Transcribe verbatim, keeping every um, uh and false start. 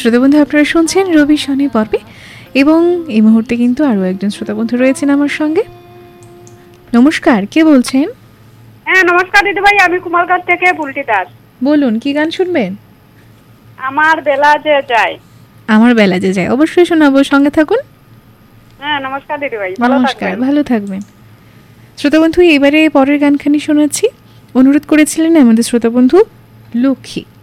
শ্রোতাবন্ধু, আপনারা শুনছেন রবি শনি পর্বে এবং এই মুহূর্তে কিন্তু আরও একজন শ্রোতাবন্ধু রয়েছেন আমার সঙ্গে। নমস্কার, কে বলছেন? হ্যাঁ নমস্কার দিদিভাই, আমি কুমারঘাট থেকে বুলটি দাস। বলুন, কি গান শুনবেন? আমার বেলা যে যায়। আমার বেলা যে যায় অবশ্যই শোনাবো, সঙ্গে থাকুন। হ্যাঁ নমস্কার দিদিভাই, নমস্কার, ভালো থাকবেন। শ্রোতাবন্ধু, এবারে পরের গানখানি শোনাচ্ছি। অনুরোধ করেছিলেন আমাদের শ্রোতাবন্ধু লক্ষ্মী।